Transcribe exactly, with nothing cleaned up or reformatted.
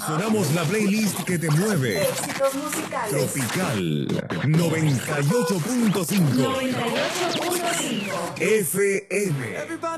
Sonamos la playlist que te mueve. Éxitos musicales. Tropical noventa y ocho punto cinco noventa y ocho punto cinco F M.